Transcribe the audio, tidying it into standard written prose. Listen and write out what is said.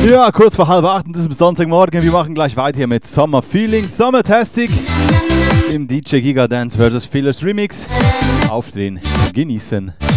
Ja, kurz vor 7:30 an diesem Sonntagmorgen. Wir machen gleich weiter hier mit Summer Feeling, Summertastic im DJ Giga Dance vs. Fillers Remix. Aufdrehen, genießen.